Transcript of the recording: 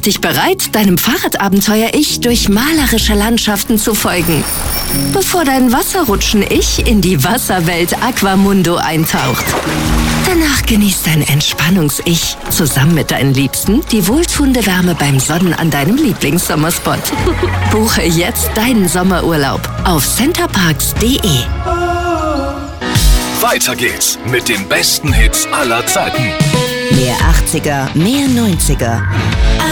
dich bereit, deinem Fahrradabenteuer-Ich durch malerische Landschaften zu folgen, bevor dein Wasserrutschen-Ich in die Wasserwelt Aquamundo eintaucht. Danach genießt dein Entspannungs-Ich zusammen mit deinen Liebsten die wohltuende Wärme beim Sonnen an deinem Lieblingssommerspot. Buche jetzt deinen Sommerurlaub auf centerparks.de. Weiter geht's mit den besten Hits aller Zeiten. Mehr 80er, mehr 90er.